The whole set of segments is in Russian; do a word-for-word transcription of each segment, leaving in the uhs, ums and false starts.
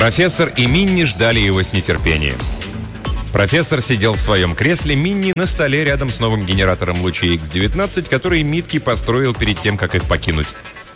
Профессор и Минни ждали его с нетерпением. Профессор сидел в своем кресле, Минни на столе рядом с новым генератором лучей икс девятнадцать, который Митки построил перед тем, как их покинуть.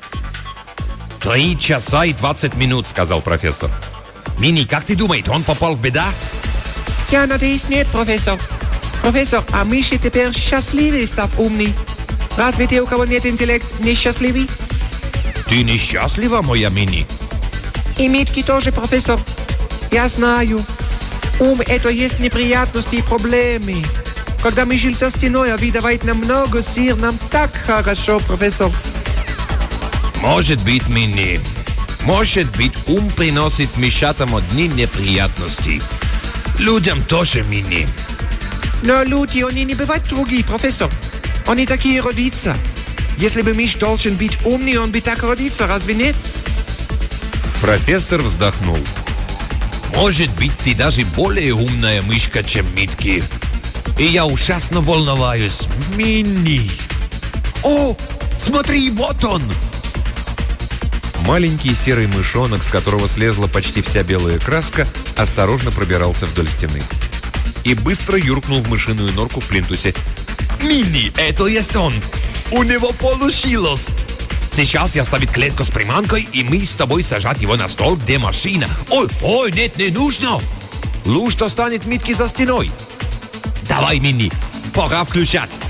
«Три часа и двадцать минут», — сказал профессор. «Минни, как ты думаешь, он попал в беда?» Я надеюсь, нет, профессор. Профессор, а мыши теперь счастливые, став умный. Разве те, у кого нет интеллекта, несчастливый? «Ты несчастлива, моя Минни?» И Митки тоже, профессор. Я знаю. Ум — это есть неприятности и проблемы. Когда мы жили со стеной, а вы давайте нам много сыр, нам так хорошо, профессор. Может быть, Минни. Может быть, ум приносит мышатам одни неприятности. Людям тоже, Минни. Но люди, они не бывают другие, профессор. Они такие родятся. Если бы мышь должен быть умный, он бы так родится, разве нет? Профессор вздохнул. Может быть, ты даже более умная мышка, чем Митки. И я ужасно волноваюсь. Минни. О, смотри, вот он! Маленький серый мышонок, с которого слезла почти вся белая краска, осторожно пробирался вдоль стены. И быстро юркнул в мышиную норку в плинтусе. Минни, это есть он. У него получилось. Сейчас я ставлю клетку с приманкой, и мы с тобой сажать его на стол, где машина. Ой, ой, нет, не нужно. Луж достанет Митки за стеной. Давай, Минни, пора включать.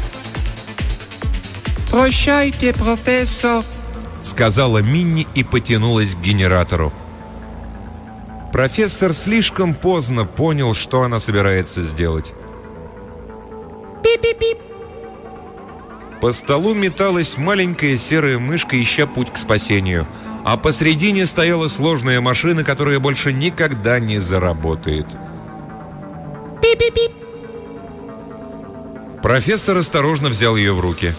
Прощайте, профессор, сказала Минни и потянулась к генератору. Профессор слишком поздно понял, что она собирается сделать. Пип-пип-пип. По столу металась маленькая серая мышка, ища путь к спасению. А посредине стояла сложная машина, которая больше никогда не заработает. Пип-пип-пип. Профессор осторожно взял ее в руки.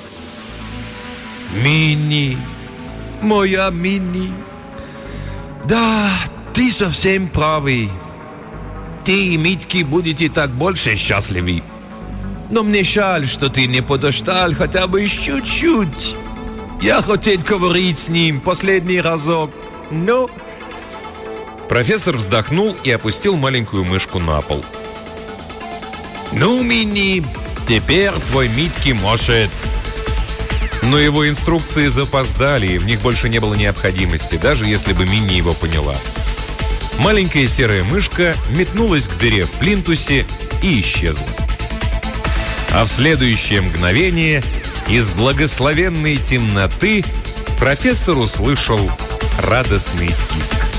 Минни, моя Минни. Да, ты совсем правый. Ты и Митки будете так больше счастливы. Но мне жаль, что ты не подождал хотя бы чуть-чуть. Я хотел говорить с ним последний разок, но... Профессор вздохнул и опустил маленькую мышку на пол. Ну, Минни, теперь твой Митки может... Но его инструкции запоздали, и в них больше не было необходимости, даже если бы Минни его поняла. Маленькая серая мышка метнулась к дыре в плинтусе и исчезла. А в следующее мгновение из благословенной темноты профессор услышал радостный писк.